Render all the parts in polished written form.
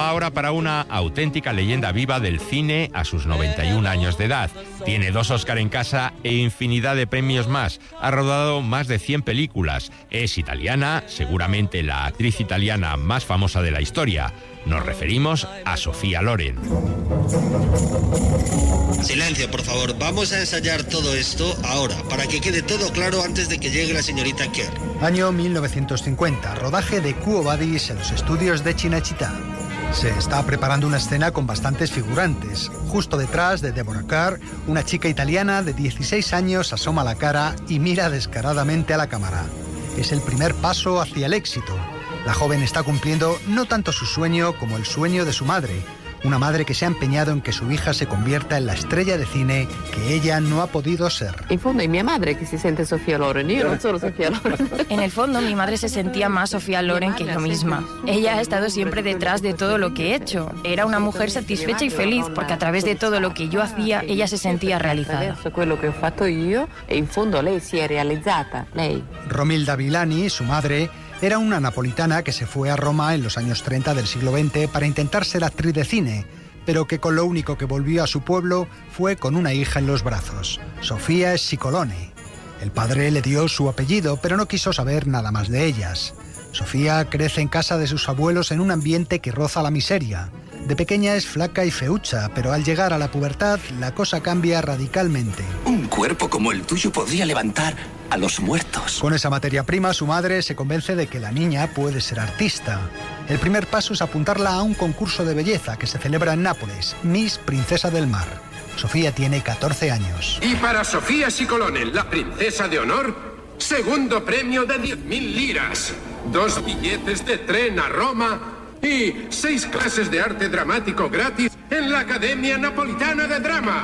ahora para una auténtica leyenda viva del cine a sus 91 años de edad. Tiene 2 Oscar en casa e infinidad de premios más. Ha rodado más de 100 películas. Es italiana, seguramente la actriz italiana más famosa de la historia. Nos referimos a Sofía Loren. Silencio, por favor. Vamos a ensayar todo esto ahora, para que quede todo claro antes de que llegue la señorita Kerr. Año 1950, rodaje de Quo Vadis en los estudios de Cinecittà. Se está preparando una escena con bastantes figurantes. Justo detrás de Deborah Kerr, una chica italiana de 16 años asoma la cara y mira descaradamente a la cámara. Es el primer paso hacia el éxito. La joven está cumpliendo no tanto su sueño como el sueño de su madre. Una madre que se ha empeñado en que su hija se convierta en la estrella de cine que ella no ha podido ser. En fondo, es mi madre que se siente Sofía Loren, yo no soy Sofía Loren. En el fondo, mi madre se sentía más Sofía Loren que yo misma. Ella ha estado siempre detrás de todo lo que he hecho. Era una mujer satisfecha y feliz, porque a través de todo lo que yo hacía, ella se sentía realizada. Adesso quello che ho fatto io, e in fondo lei si è realizzata, lei. Romilda Villani, su madre, era una napolitana que se fue a Roma en los años 30 del siglo XX para intentar ser actriz de cine, pero que con lo único que volvió a su pueblo fue con una hija en los brazos, Sofía Scicolone. El padre le dio su apellido, pero no quiso saber nada más de ellas. Sofía crece en casa de sus abuelos en un ambiente que roza la miseria. De pequeña es flaca y feucha, pero al llegar a la pubertad, la cosa cambia radicalmente. Un cuerpo como el tuyo podría levantar a los muertos. Con esa materia prima, su madre se convence de que la niña puede ser artista. El primer paso es apuntarla a un concurso de belleza que se celebra en Nápoles, Miss Princesa del Mar. Sofía tiene 14 años. Y para Sofía Scicolone, la princesa de honor, segundo premio de 10.000 liras, 2 billetes de tren a Roma y 6 clases de arte dramático gratis en la Academia Napolitana de Drama.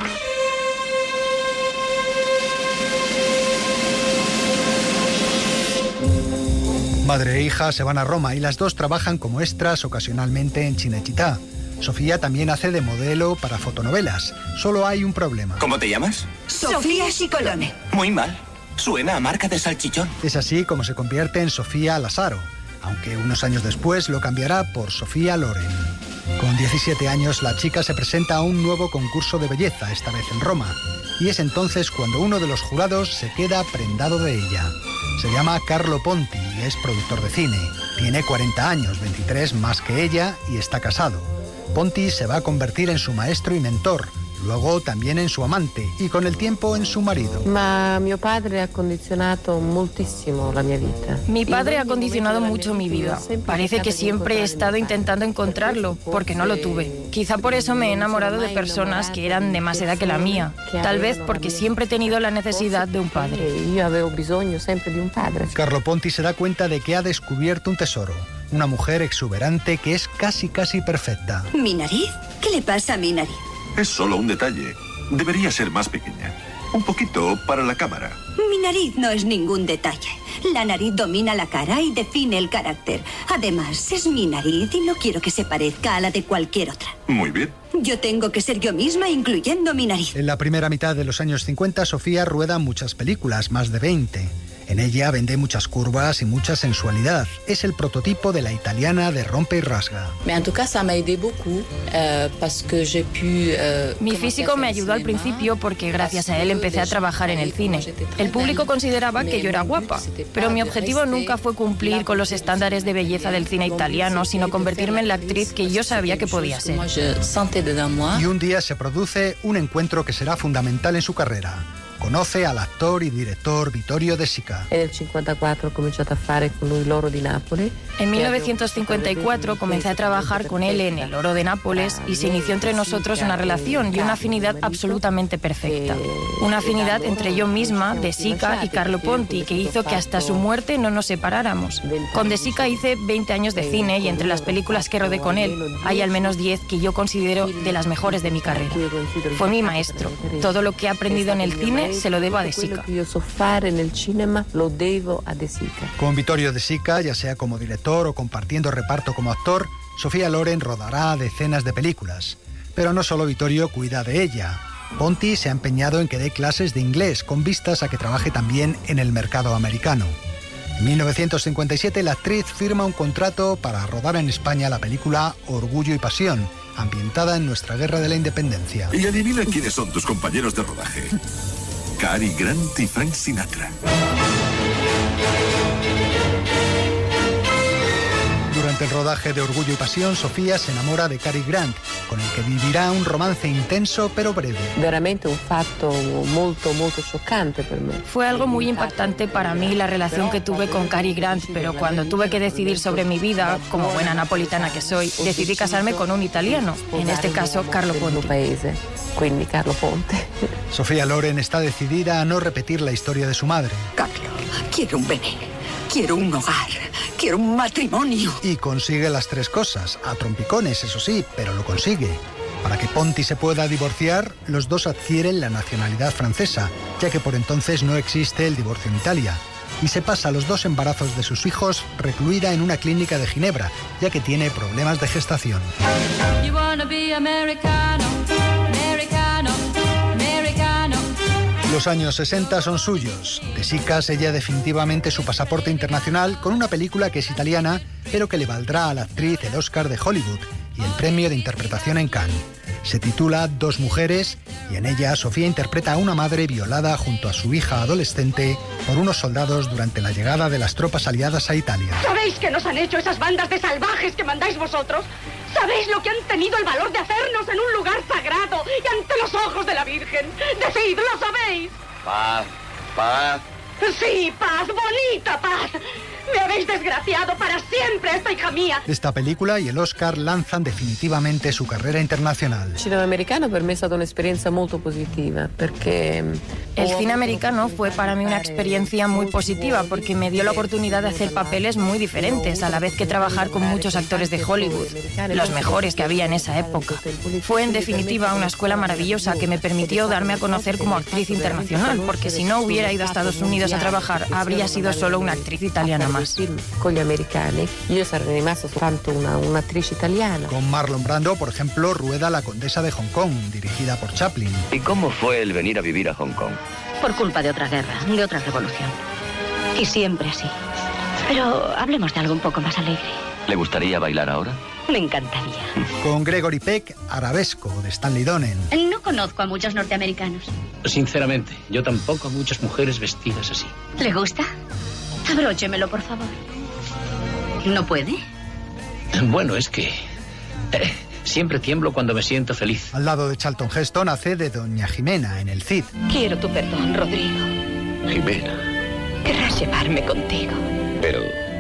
Madre e hija se van a Roma y las dos trabajan como extras ocasionalmente en Cinecittà. Sofía también hace de modelo para fotonovelas. Solo hay un problema. ¿Cómo te llamas? Sofía Scicolone. Muy mal. Suena a marca de salchichón. Es así como se convierte en Sofía Lazzaro, aunque unos años después lo cambiará por Sofía Loren. Con 17 años, la chica se presenta a un nuevo concurso de belleza, esta vez en Roma, y es entonces cuando uno de los jurados se queda prendado de ella. Se llama Carlo Ponti y es productor de cine. Tiene 40 años, 23 más que ella, y está casado. Ponti se va a convertir en su maestro y mentor, luego también en su amante y con el tiempo en su marido. Ma mio padre ha condizionato moltissimo la mia vita. Mi padre ha condicionado mucho mi vida. Parece que siempre he estado intentando encontrarlo, porque no lo tuve. Quizá por eso me he enamorado de personas que eran de más edad que la mía. Tal vez porque siempre he tenido la necesidad de un padre. Yo avevo bisogno sempre di un padre. Carlo Ponti se da cuenta de que ha descubierto un tesoro. Una mujer exuberante que es casi perfecta. ¿Mi nariz? ¿Qué le pasa a mi nariz? Es solo un detalle. Debería ser más pequeña. Un poquito para la cámara. Mi nariz no es ningún detalle. La nariz domina la cara y define el carácter. Además, es mi nariz y no quiero que se parezca a la de cualquier otra. Muy bien. Yo tengo que ser yo misma, incluyendo mi nariz. En la primera mitad de los años 50, Sofía rueda muchas películas, más de 20. En ella vende muchas curvas y mucha sensualidad. Es el prototipo de la italiana de rompe y rasga. Mi físico me ayudó al principio porque gracias a él empecé a trabajar en el cine. El público consideraba que yo era guapa, pero mi objetivo nunca fue cumplir con los estándares de belleza del cine italiano, sino convertirme en la actriz que yo sabía que podía ser. Y un día se produce un encuentro que será fundamental en su carrera. Conoce al actor y director Vittorio De Sica. En el 54 ho cominciato a fare con lui l'Oro di Napoli. En 1954 comencé a trabajar con él en El Oro de Nápoles y se inició entre nosotros una relación y una afinidad absolutamente perfecta. Una afinidad entre yo misma, De Sica y Carlo Ponti, que hizo que hasta su muerte no nos separáramos. Con De Sica hice 20 años de cine y entre las películas que rodé con él hay al menos 10 que yo considero de las mejores de mi carrera. Fue mi maestro. Todo lo que he aprendido en el cine se lo debo a De Sica. Con Vittorio De Sica, ya sea como director o compartiendo reparto como actor, Sofía Loren rodará decenas de películas. Pero no solo Vittorio cuida de ella. Ponti se ha empeñado en que dé clases de inglés con vistas a que trabaje también en el mercado americano. En 1957 la actriz firma un contrato para rodar en España la película Orgullo y Pasión, ambientada en nuestra guerra de la independencia. Y adivina quiénes son tus compañeros de rodaje. Cary Grant y Frank Sinatra. Durante el rodaje de Orgullo y Pasión, Sofía se enamora de Cary Grant, con el que vivirá un romance intenso pero breve. Veramente un fatto molto choccante per me. Fue algo muy impactante para mí la relación que tuve con Cary Grant, pero cuando tuve que decidir sobre mi vida, como buena napolitana que soy, decidí casarme con un italiano, en este caso Carlo Ponti. Quindi Carlo Ponte. Sofía Loren está decidida a no repetir la historia de su madre. Carlo, quiero un bebé. Quiero un hogar, quiero un matrimonio. Y consigue las tres cosas, a trompicones, eso sí, pero lo consigue. Para que Ponti se pueda divorciar, los dos adquieren la nacionalidad francesa, ya que por entonces no existe el divorcio en Italia. Y se pasa los 2 embarazos de sus hijos recluida en una clínica de Ginebra, ya que tiene problemas de gestación. Los años 60 son suyos. De Sica sella definitivamente su pasaporte internacional con una película que es italiana, pero que le valdrá a la actriz el Oscar de Hollywood y el premio de interpretación en Cannes. Se titula Dos mujeres y en ella Sofía interpreta a una madre violada junto a su hija adolescente por unos soldados durante la llegada de las tropas aliadas a Italia. ¿Sabéis qué nos han hecho esas bandas de salvajes que mandáis vosotros? ¿Sabéis lo que han tenido el valor de hacernos en un lugar sagrado y ante los ojos de la Virgen? ¡Decid, lo sabéis! Paz, paz. Sí, paz, bonita paz. Me habéis desgraciado para siempre a esta hija mía. Esta película y el Oscar lanzan definitivamente su carrera internacional. Il cinema americano per me è stata un'esperienza molto positiva perché el cine americano fue para mí una experiencia muy positiva porque me dio la oportunidad de hacer papeles muy diferentes a la vez que trabajar con muchos actores de Hollywood, los mejores que había en esa época. Fue en definitiva una escuela maravillosa que me permitió darme a conocer como actriz internacional, porque si no hubiera ido a Estados Unidos a trabajar habría sido solo una actriz italiana más. Con gli americani io sarei rimasta soltanto un'attrice italiana. Con Marlon Brando, por ejemplo, rueda La Condesa de Hong Kong, dirigida por Chaplin. ¿Y cómo fue el venir a vivir a Hong Kong? Por culpa de otra guerra, de otra revolución. Y siempre así. Pero hablemos de algo un poco más alegre. ¿Le gustaría bailar ahora? Me encantaría. Con Gregory Peck, Arabesco, de Stanley Donen. No conozco a muchos norteamericanos. Sinceramente, yo tampoco a muchas mujeres vestidas así. ¿Le gusta? Abróchemelo, por favor. ¿No puede? Bueno, es que siempre tiemblo cuando me siento feliz. Al lado de Charlton Heston hace de Doña Jimena en El Cid. Quiero tu perdón, Rodrigo. Jimena. Querrás llevarme contigo. Pero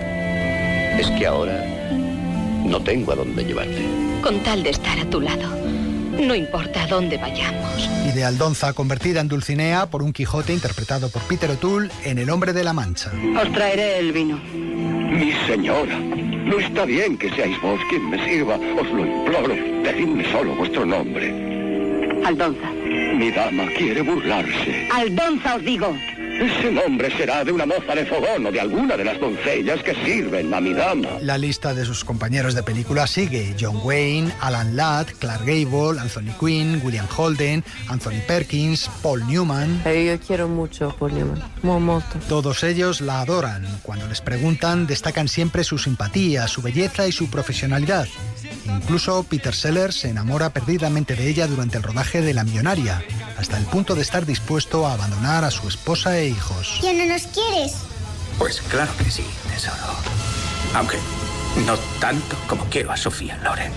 es que ahora no tengo a dónde llevarte. Con tal de estar a tu lado. No importa a dónde vayamos. Y de Aldonza, convertida en Dulcinea por un Quijote interpretado por Peter O'Toole en El Hombre de la Mancha. Os traeré el vino. Mi señora, no está bien que seáis vos quien me sirva. Os lo imploro, decidme solo vuestro nombre. Aldonza. Mi dama quiere burlarse. Aldonza, os digo. Ese nombre será de una moza de fogón o de alguna de las doncellas que sirven a mi dama. La lista de sus compañeros de película sigue: John Wayne, Alan Ladd, Clark Gable, Anthony Quinn, William Holden, Anthony Perkins, Paul Newman. Yo quiero mucho Paul Newman, mucho. Todos ellos la adoran. Cuando les preguntan, destacan siempre su simpatía, su belleza y su profesionalidad. Incluso Peter Sellers se enamora perdidamente de ella durante el rodaje de La Millonaria, hasta el punto de estar dispuesto a abandonar a su esposa e hijos. ¿Ya no nos quieres? Pues claro que sí, tesoro. Aunque no tanto como quiero a Sofía Loren.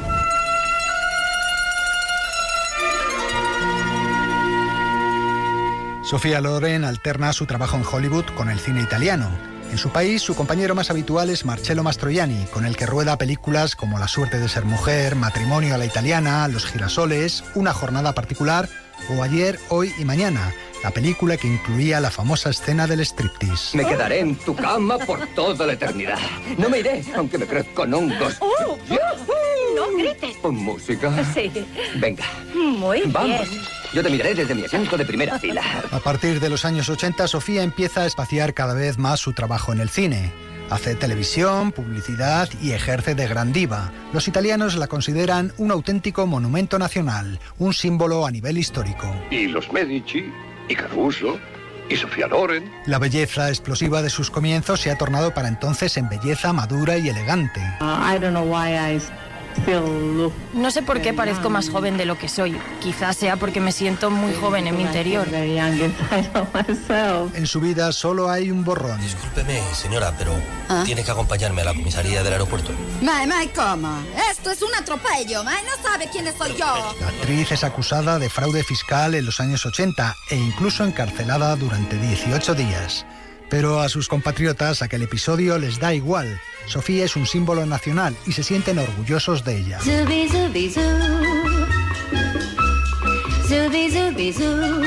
Sofía Loren alterna su trabajo en Hollywood con el cine italiano. En su país, su compañero más habitual es Marcello Mastroianni, con el que rueda películas como La suerte de ser mujer, Matrimonio a la italiana, Los girasoles, Una jornada particular o Ayer, hoy y mañana, la película que incluía la famosa escena del striptease. Me quedaré en tu cama por toda la eternidad. No me iré, aunque me crezcan hongos. No grites. ¿Con música? Sí. Venga. Muy Vamos. bien. Yo te miraré desde mi asiento de primera fila. A partir de los años 80, Sofía empieza a espaciar cada vez más su trabajo en el cine. Hace televisión, publicidad y ejerce de gran diva. Los italianos la consideran un auténtico monumento nacional, un símbolo a nivel histórico. Y los Medici, y Caruso, ¿Y Sofía Loren? La belleza explosiva de sus comienzos se ha tornado para entonces en belleza madura y elegante. No sé por qué parezco más joven de lo que soy. Quizás sea porque me siento muy joven en mi interior. En su vida solo hay un borrón. Discúlpeme, señora, pero tiene que acompañarme a la comisaría del aeropuerto. Ma ¿cómo? Esto es un atropello, ma no sabe quién soy yo. La actriz es acusada de fraude fiscal en los años 80 e incluso encarcelada durante 18 días. Pero a sus compatriotas aquel episodio les da igual. Sofía es un símbolo nacional y se sienten orgullosos de ella. Zubi, zubi, zu. Zubi, zubi, zu.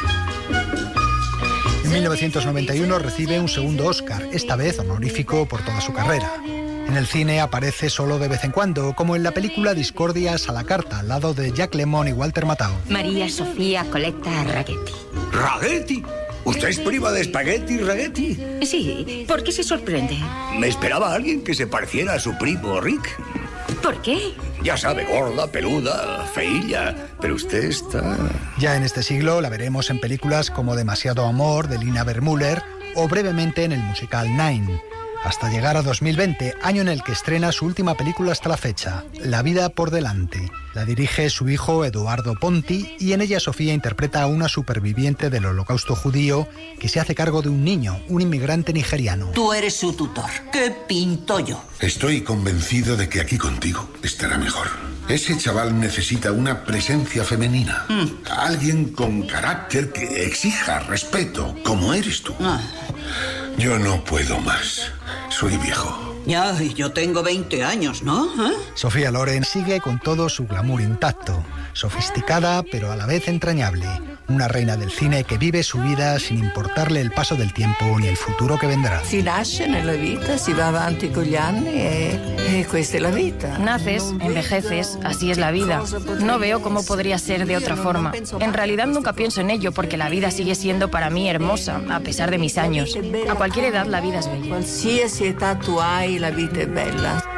En 1991 recibe un segundo Oscar, esta vez honorífico por toda su carrera. En el cine aparece solo de vez en cuando, como en la película Discordias a la carta, al lado de Jack Lemmon y Walter Matthau. María Sofía Coletta Raghetti. ¿Raghetti? ¿Usted es prima de Spaghetti Raghetti? Sí, ¿por qué se sorprende? Me esperaba a alguien que se pareciera a su primo Rick. ¿Por qué? Ya sabe, gorda, peluda, feilla, pero usted está... Ya en este siglo la veremos en películas como Demasiado amor, de Lina Wertmüller, o brevemente en el musical Nine, hasta llegar a 2020, año en el que estrena su última película hasta la fecha, La vida por delante. La dirige su hijo Eduardo Ponti y en ella Sofía interpreta a una superviviente del Holocausto judío que se hace cargo de un niño, un inmigrante nigeriano. Tú eres su tutor. ¿Qué pinto yo? Estoy convencido de que aquí contigo estará mejor. Ese chaval necesita una presencia femenina. Alguien con carácter que exija respeto, como eres tú. Yo no puedo más. Soy viejo. Ya, yo tengo 20 años, ¿no? Sofía Loren sigue con todo su glamour intacto, sofisticada pero a la vez entrañable. Una reina del cine que vive su vida sin importarle el paso del tiempo ni el futuro que vendrá. Si nasce nella vita, si va avanti con gli anni e questa è la vita. Naces, envejeces, así es la vida. No veo cómo podría ser de otra forma. En realidad nunca pienso en ello porque la vida sigue siendo para mí hermosa, a pesar de mis años. A cualquier edad la vida es bella. Qualsiasi età tu hai, la vita è bella.